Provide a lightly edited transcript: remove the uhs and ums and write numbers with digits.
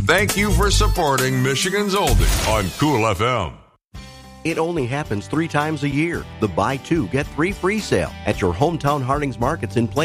Thank you for supporting Michigan's Oldie on Cool FM. It only happens 3 times a year. The buy 2, get 3 free sale at your hometown Harding's Markets in Plain.